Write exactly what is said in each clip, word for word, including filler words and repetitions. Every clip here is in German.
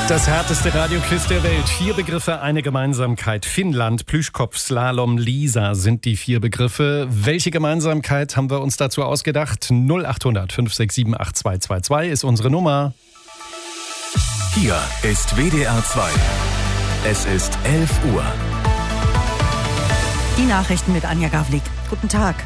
Das härteste Radioquiz der Welt. Vier Begriffe, eine Gemeinsamkeit. Finnland, Plüschkopf, Slalom, Lisa sind die vier Begriffe. Welche Gemeinsamkeit haben wir uns dazu ausgedacht? null acht hundert fünf sechs sieben acht zwei zwei zwei ist unsere Nummer. Hier ist W D R zwei. Es ist elf Uhr. Die Nachrichten mit Anja Gavlik. Guten Tag.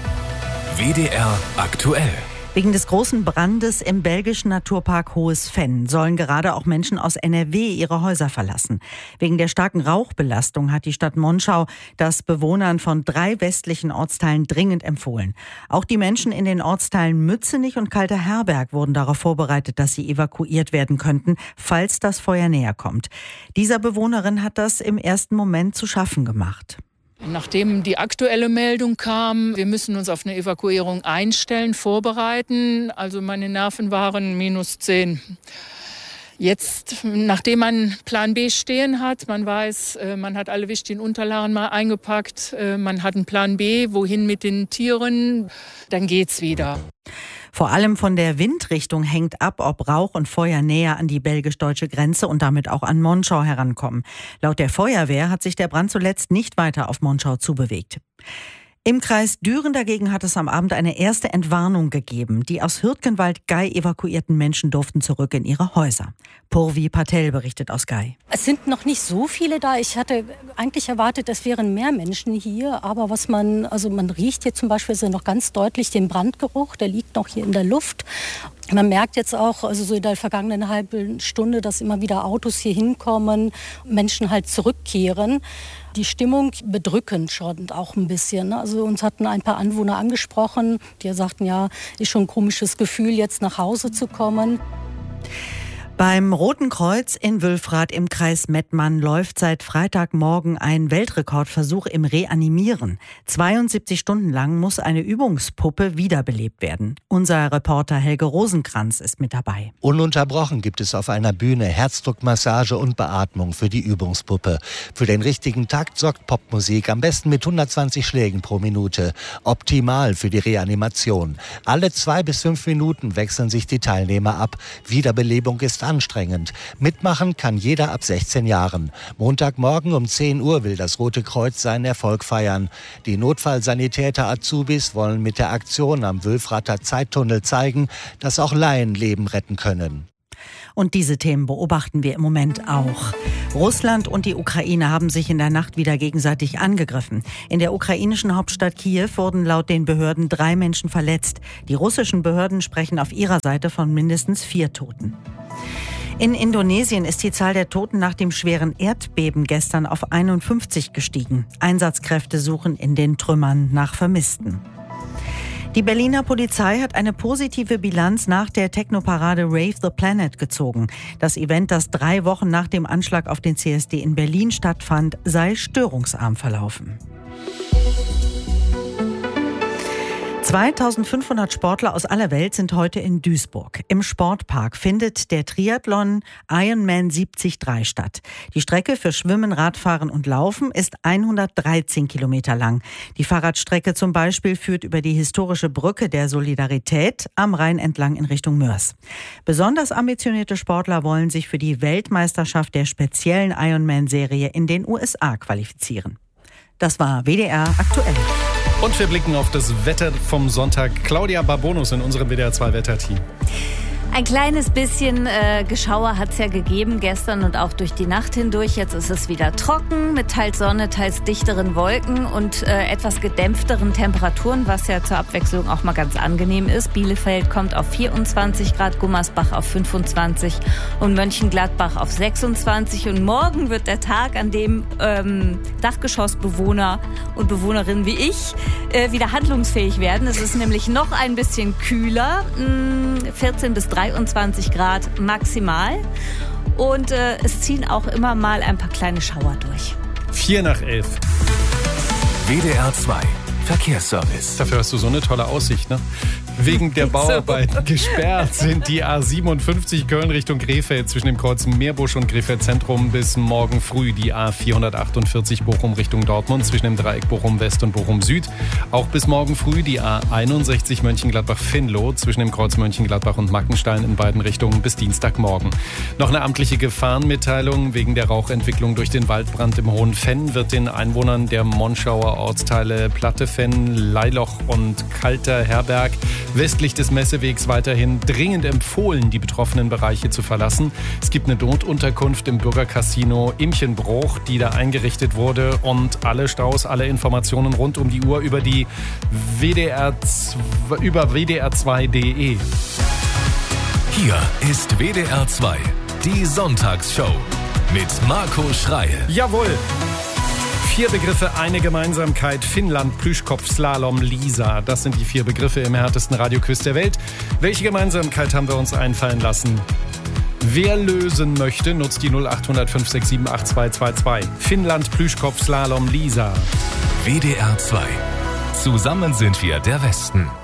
W D R aktuell. Wegen des großen Brandes im belgischen Naturpark Hohes Venn sollen gerade auch Menschen aus N R W ihre Häuser verlassen. Wegen der starken Rauchbelastung hat die Stadt Monschau das Bewohnern von drei westlichen Ortsteilen dringend empfohlen. Auch die Menschen in den Ortsteilen Mützenich und Kalter Herberg wurden darauf vorbereitet, dass sie evakuiert werden könnten, falls das Feuer näher kommt. Dieser Bewohnerin hat das im ersten Moment zu schaffen gemacht. Nachdem die aktuelle Meldung kam, wir müssen uns auf eine Evakuierung einstellen, vorbereiten. Also meine Nerven waren minus zehn. Jetzt, nachdem man Plan B stehen hat, man weiß, man hat alle wichtigen Unterlagen mal eingepackt, man hat einen Plan B, wohin mit den Tieren, dann geht's wieder. Vor allem von der Windrichtung hängt ab, ob Rauch und Feuer näher an die belgisch-deutsche Grenze und damit auch an Monschau herankommen. Laut der Feuerwehr hat sich der Brand zuletzt nicht weiter auf Monschau zubewegt. Im Kreis Düren dagegen hat es am Abend eine erste Entwarnung gegeben. Die aus Hürtgenwald-Gei evakuierten Menschen durften zurück in ihre Häuser. Purvi Patel berichtet aus Gei. Es sind noch nicht so viele da. Ich hatte eigentlich erwartet, es wären mehr Menschen hier. Aber was man, also man riecht hier zum Beispiel so noch ganz deutlich den Brandgeruch. Der liegt noch hier in der Luft. Man merkt jetzt auch, also so in der vergangenen halben Stunde, dass immer wieder Autos hier hinkommen, Menschen halt zurückkehren. Die Stimmung bedrückend schon auch ein bisschen. Also uns hatten ein paar Anwohner angesprochen, die sagten, ja, ist schon ein komisches Gefühl, jetzt nach Hause zu kommen. Beim Roten Kreuz in Wülfrath im Kreis Mettmann läuft seit Freitagmorgen ein Weltrekordversuch im Reanimieren. zweiundsiebzig Stunden lang muss eine Übungspuppe wiederbelebt werden. Unser Reporter Helge Rosenkranz ist mit dabei. Ununterbrochen gibt es auf einer Bühne Herzdruckmassage und Beatmung für die Übungspuppe. Für den richtigen Takt sorgt Popmusik, am besten mit hundertzwanzig Schlägen pro Minute. Optimal für die Reanimation. Alle zwei bis fünf Minuten wechseln sich die Teilnehmer ab. Wiederbelebung ist anstrengend. Mitmachen kann jeder ab sechzehn Jahren. Montagmorgen um zehn Uhr will das Rote Kreuz seinen Erfolg feiern. Die Notfallsanitäter Azubis wollen mit der Aktion am Wülfrather Zeittunnel zeigen, dass auch Laien Leben retten können. Und diese Themen beobachten wir im Moment auch. Russland und die Ukraine haben sich in der Nacht wieder gegenseitig angegriffen. In der ukrainischen Hauptstadt Kiew wurden laut den Behörden drei Menschen verletzt. Die russischen Behörden sprechen auf ihrer Seite von mindestens vier Toten. In Indonesien ist die Zahl der Toten nach dem schweren Erdbeben gestern auf einundfünfzig gestiegen. Einsatzkräfte suchen in den Trümmern nach Vermissten. Die Berliner Polizei hat eine positive Bilanz nach der Technoparade Rave the Planet gezogen. Das Event, das drei Wochen nach dem Anschlag auf den C S D in Berlin stattfand, sei störungsarm verlaufen. zweitausendfünfhundert Sportler aus aller Welt sind heute in Duisburg. Im Sportpark findet der Triathlon Ironman siebzig drei statt. Die Strecke für Schwimmen, Radfahren und Laufen ist hundertdreizehn Kilometer lang. Die Fahrradstrecke zum Beispiel führt über die historische Brücke der Solidarität am Rhein entlang in Richtung Mörs. Besonders ambitionierte Sportler wollen sich für die Weltmeisterschaft der speziellen Ironman-Serie in den U S A qualifizieren. Das war W D R aktuell. Und wir blicken auf das Wetter vom Sonntag. Claudia Barbonus in unserem W D R zwei Wetterteam. Ein kleines bisschen äh, Geschauer hat es ja gegeben gestern und auch durch die Nacht hindurch. Jetzt ist es wieder trocken mit teils Sonne, teils dichteren Wolken und äh, etwas gedämpfteren Temperaturen, was ja zur Abwechslung auch mal ganz angenehm ist. Bielefeld kommt auf vierundzwanzig Grad, Gummersbach auf fünfundzwanzig und Mönchengladbach auf sechsundzwanzig. Und morgen wird der Tag, an dem ähm, Dachgeschossbewohner und Bewohnerinnen wie ich äh, wieder handlungsfähig werden. Es ist nämlich noch ein bisschen kühler, mh, vierzehn bis dreiundzwanzig Grad maximal. Und äh, es ziehen auch immer mal ein paar kleine Schauer durch. Vier nach elf. W D R zwei Verkehrsservice. Dafür hast du so eine tolle Aussicht, ne? Wegen der Bauarbeiten gesperrt sind die A siebenundfünfzig Köln Richtung Krefeld zwischen dem Kreuz Meerbusch und Krefeld Zentrum bis morgen früh. Die A vierhundertachtundvierzig Bochum Richtung Dortmund zwischen dem Dreieck Bochum West und Bochum Süd. Auch bis morgen früh die A einundsechzig Mönchengladbach-Venlo zwischen dem Kreuz Mönchengladbach und Mackenstein in beiden Richtungen bis Dienstagmorgen. Noch eine amtliche Gefahrenmitteilung. Wegen der Rauchentwicklung durch den Waldbrand im Hohen Fenn wird den Einwohnern der Monschauer Ortsteile Plattefenn, Leiloch und Kalter Herberg westlich des Messewegs weiterhin dringend empfohlen, die betroffenen Bereiche zu verlassen. Es gibt eine Notunterkunft im Bürgercasino Imchenbruch, die da eingerichtet wurde, und alle Staus, alle Informationen rund um die Uhr über die W D R über w d r zwei punkt d e. Hier ist W D R zwei, die Sonntagsshow mit Marco Schreil. Jawohl! Vier Begriffe, eine Gemeinsamkeit. Finnland, Plüschkopf, Slalom, Lisa. Das sind die vier Begriffe im härtesten Radioquiz der Welt. Welche Gemeinsamkeit haben wir uns einfallen lassen? Wer lösen möchte, nutzt die null acht hundert fünf sechs sieben acht zwei zwei zwei. Finnland, Plüschkopf, Slalom, Lisa. W D R zwei. Zusammen sind wir der Westen.